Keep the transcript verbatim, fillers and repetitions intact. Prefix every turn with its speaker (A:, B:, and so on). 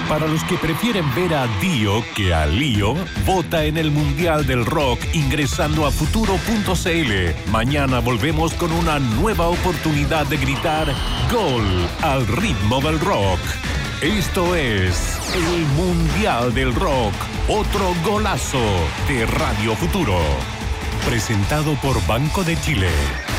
A: Para los que prefieren ver a Dio que a Lío, vota en el Mundial del Rock ingresando a futuro punto c l. Mañana volvemos con una nueva oportunidad de gritar ¡Gol! Al ritmo del rock. Esto es el Mundial del Rock, otro golazo de Radio Futuro. Presentado por Banco de Chile.